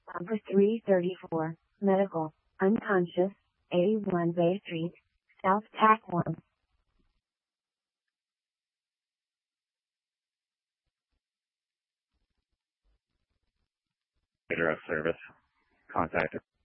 Number 334, medical, unconscious, 81 Bay Street, South Tack 1. Of service. Contact